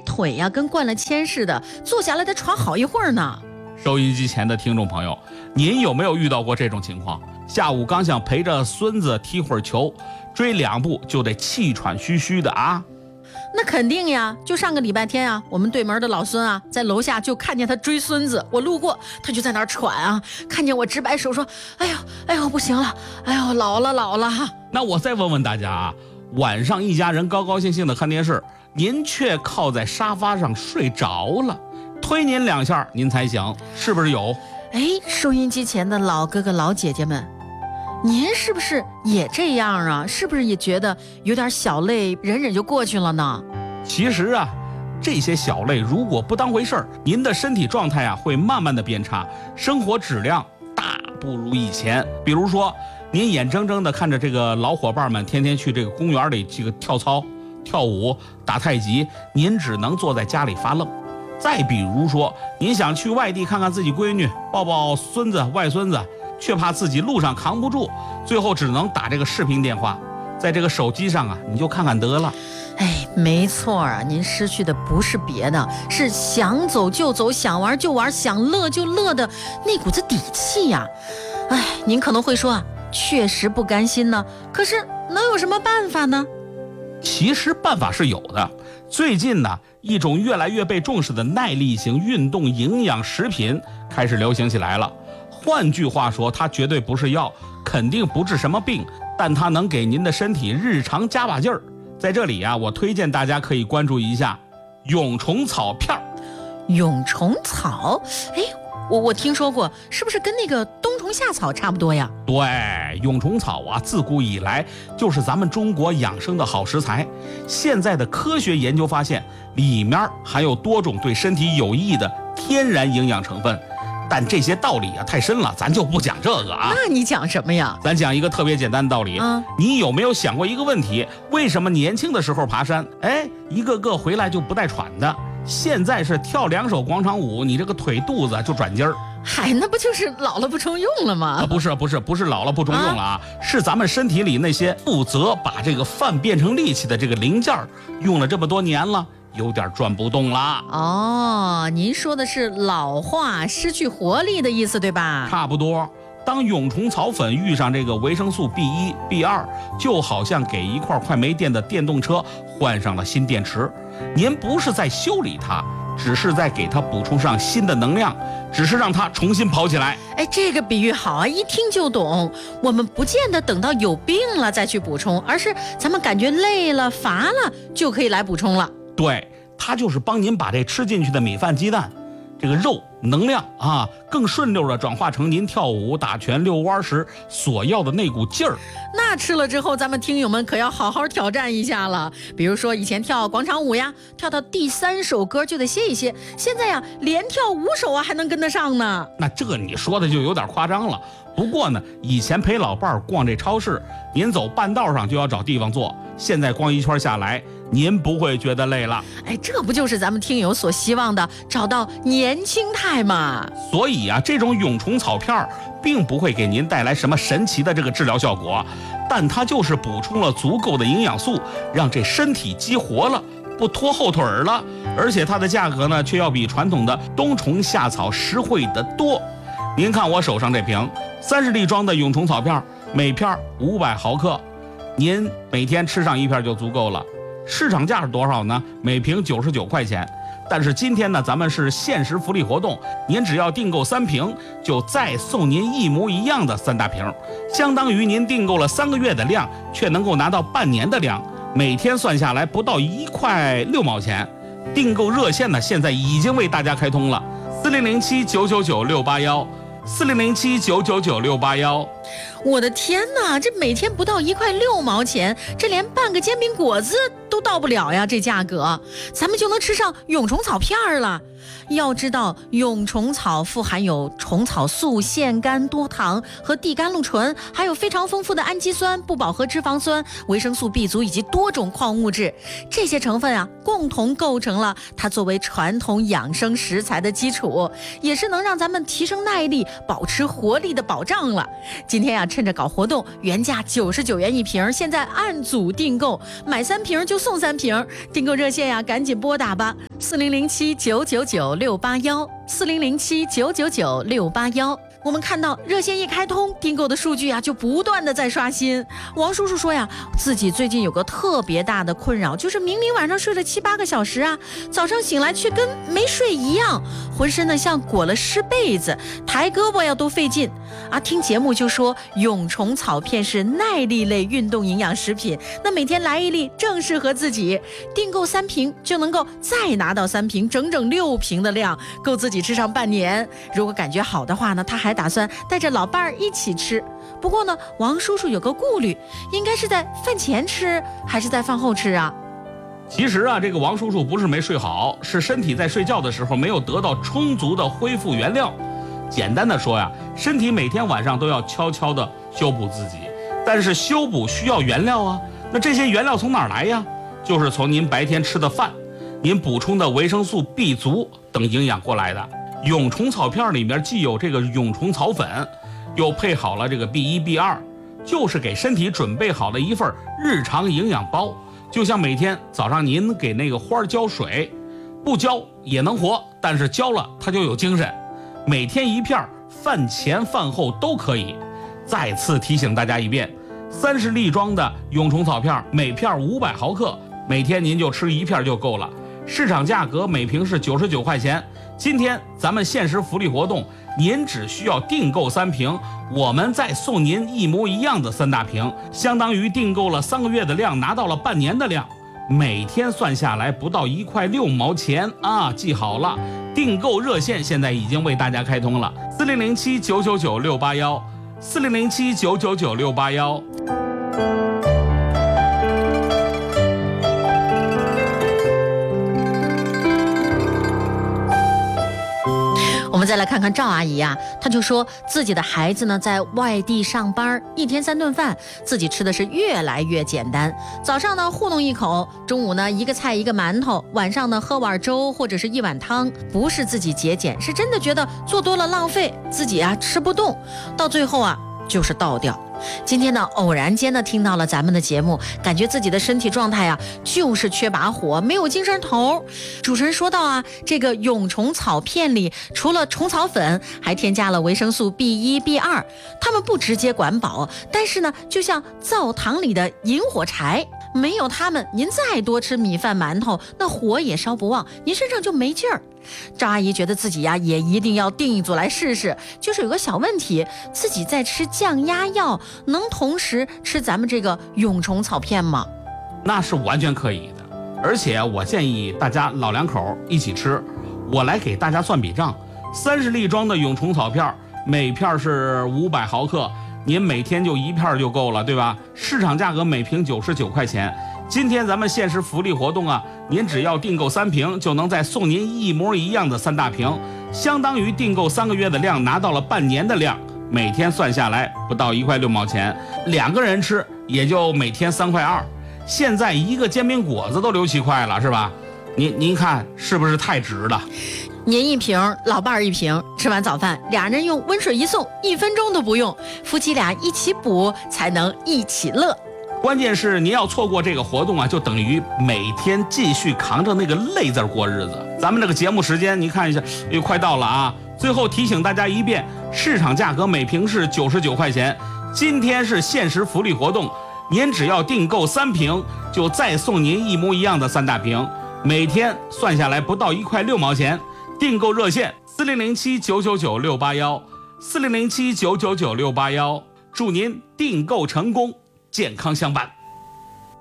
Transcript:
腿呀跟灌了铅似的，坐下来得喘好一会儿呢。 收音机前的听众朋友，您有没有遇到过这种情况？下午刚想陪着孙子踢会儿球，追2步就得气喘吁吁的啊？ 那肯定呀，就上个礼拜天啊，我们对门的老孙啊，在楼下就看见他追孙子，我路过，他就在那儿喘啊，看见我直摆手说：“哎呦，不行了，哎呦，老了。” 那我再问问大家啊，晚上一家人高高兴兴的看电视，您却靠在沙发上睡着了，推您2下，您才醒，是不是有？ 哎，收音机前的老哥哥老姐姐们，您是不是也这样啊？是不是也觉得有点小累，忍忍就过去了呢？ 其实啊，这些小累如果不当回事儿，您的身体状态啊会慢慢的变差，生活质量大不如以前。比如说，您眼睁睁的看着这个老伙伴们天天去这个公园里这个跳操、跳舞、打太极，您只能坐在家里发愣。再比如说，您想去外地看看自己闺女，抱抱孙子、外孙子，却怕自己路上扛不住，最后只能打这个视频电话，在这个手机上啊，你就看看得了。 哎，没错啊，您失去的不是别的，是想走就走，想玩就玩，想乐就乐的那股子底气呀。哎，您可能会说啊，确实不甘心呢，可是能有什么办法呢？ 其实办法是有的。最近呢，一种越来越被重视的耐力型运动营养食品开始流行起来了。换句话说，它绝对不是药，肯定不治什么病，但它能给您的身体日常加把劲儿。在这里啊，我推荐大家可以关注一下蛹虫草片。 蛹虫草，哎，我听说过，是不是跟那个冬虫夏草差不多呀？ 对，蛹虫草啊，自古以来就是咱们中国养生的好食材。现在的科学研究发现，里面含有多种对身体有益的天然营养成分。但这些道理啊太深了，咱就不讲这个啊。 那你讲什么呀？ 咱讲一个特别简单的道理。你有没有想过一个问题？为什么年轻的时候爬山，一个个回来就不带喘的？现在是跳2首广场舞，你这个腿肚子就转筋儿。 嗨，那不就是老了不中用了吗？ 不是老了不中用了啊，是咱们身体里那些负责把这个饭变成力气的这个零件用了这么多年了，有点转不动啦。 哦，您说的是老化失去活力的意思对吧？ 差不多。当蛹虫草粉遇上这个维生素 B1、B2，就好像给一块快没电的电动车换上了新电池。您不是在修理它，只是在给它补充上新的能量，只是让它重新跑起来。 哎，这个比喻好啊，一听就懂。我们不见得等到有病了再去补充，而是咱们感觉累了、乏了就可以来补充了。 对，它就是帮您把这吃进去的米饭、鸡蛋，这个肉能量啊，更顺溜的转化成您跳舞、打拳、遛弯时所要的那股劲儿。 那吃了之后，咱们听友们可要好好挑战一下了。比如说以前跳广场舞呀，跳到第3首歌就得歇一歇，现在呀连跳5首啊还能跟得上呢。 那这你说的就有点夸张了。不过呢，以前陪老伴儿逛这超市，您走半道上就要找地方坐，现在逛一圈下来，您不会觉得累了。 哎，这不就是咱们听友所希望的，找到年轻态嘛？ 所以啊，这种蛹虫草片并不会给您带来什么神奇的这个治疗效果，但它就是补充了足够的营养素，让这身体激活了，不拖后腿了。而且它的价格呢，却要比传统的冬虫夏草实惠得多。您看我手上这瓶30粒装的蛹虫草片，每片500毫克，您每天吃上1片就足够了。市场价是多少呢？每瓶99块钱。但是今天呢，咱们是限时福利活动，您只要订购3瓶，就再送您一模一样的3大瓶，相当于您订购了3个月的量，却能够拿到半年的量，每天算下来不到1块6毛钱。订购热线呢，现在已经为大家开通了，4007-999-681，4007-999-681。 我的天哪，这每天不到1块6毛钱，这连半个煎饼果子都到不了呀！这价格，咱们就能吃上蛹虫草片了。要知道，蛹虫草富含有虫草素、腺苷、多糖和地甘露醇，还有非常丰富的氨基酸、不饱和脂肪酸、维生素 B 族以及多种矿物质。这些成分啊，共同构成了它作为传统养生食材的基础，也是能让咱们提升耐力、保持活力的保障了。今今天呀，趁着搞活动，原价99元一瓶，现在按组订购，买3瓶就送3瓶。订购热线呀，赶紧拨打吧，4007-999-681，4007-999-681。我们看到热线一开通，订购的数据啊就不断的在刷新。王叔叔说呀，自己最近有个特别大的困扰，就是明明晚上睡了7、8个小时啊，早上醒来却跟没睡一样，浑身呢像裹了湿被子，抬胳膊呀都费劲啊。听节目就说蛹虫草片是耐力类运动营养食品，那每天来1粒正适合自己。订购3瓶就能够再拿到3瓶，整整6瓶的量，够自己吃上半年。如果感觉好的话呢，他还打算带着老伴儿一起吃。不过呢，王叔叔有个顾虑，应该是在饭前吃还是在饭后吃啊？ 其实啊，这个王叔叔不是没睡好，是身体在睡觉的时候没有得到充足的恢复原料。简单的说呀，身体每天晚上都要悄悄的修补自己，但是修补需要原料啊。那这些原料从哪儿来呀？就是从您白天吃的饭，您补充的维生素 B 族等营养过来的。蛹虫草片里面既有这个蛹虫草粉，又配好了这个 B1、B2，就是给身体准备好了一份日常营养包。就像每天早上您给那个花浇水，不浇也能活，但是浇了它就有精神。每天1片，饭前饭后都可以。再次提醒大家一遍，30粒装的蛹虫草片，每片500毫克，每天您就吃1片就够了。市场价格每瓶是99块钱。今天咱们限时福利活动，您只需要订购3瓶，我们再送您一模一样的3大瓶，相当于订购了3个月的量，拿到了半年的量。每天算下来不到1块6毛钱啊！记好了，订购热线现在已经为大家开通了，4007-999-681，4007-999-681。 我们再来看看赵阿姨啊，她就说自己的孩子呢在外地上班，1天3顿饭，自己吃的是越来越简单。早上呢糊弄一口，中午呢1个菜1个馒头，晚上呢喝碗粥或者是1碗汤。不是自己节俭，是真的觉得做多了浪费，自己啊吃不动，到最后啊就是倒掉。今天呢偶然间呢听到了咱们的节目，感觉自己的身体状态啊就是缺把火，没有精神头。主持人说到啊，这个蛹虫草片里除了虫草粉，还添加了维生素 B1、B2，它们不直接管饱，但是呢就像灶堂里的引火柴，没有它们，您再多吃米饭馒头，那火也烧不旺，您身上就没劲儿。赵阿姨觉得自己呀也一定要订一组来试试，就是有个小问题，自己在吃降压药，能同时吃咱们这个蛹虫草片吗？ 那是完全可以的，而且我建议大家老两口一起吃。我来给大家算笔账，30粒装的蛹虫草片，每片是500毫克，您每天就1片就够了，对吧？市场价格每瓶99块钱。今天咱们限时福利活动啊，您只要订购3瓶，就能再送您一模一样的3大瓶，相当于订购3个月的量，拿到了半年的量。每天算下来不到1块6毛钱，2个人吃也就每天3块2。现在一个煎饼果子都6、7块了，是吧？您看是不是太值了？ 您1瓶，老伴儿1瓶，吃完早饭俩人用温水一送，1分钟都不用，夫妻俩一起补才能一起乐。 关键是您要错过这个活动啊，就等于每天继续扛着那个累字过日子。咱们这个节目时间您看一下，又快到了啊！最后提醒大家一遍，市场价格每瓶是99块钱，今天是限时福利活动，您只要订购3瓶，就再送您一模一样的3大瓶，每天算下来不到1块6毛钱。订购热线4007-999-681，4007-999-681，祝您订购成功，健康相伴。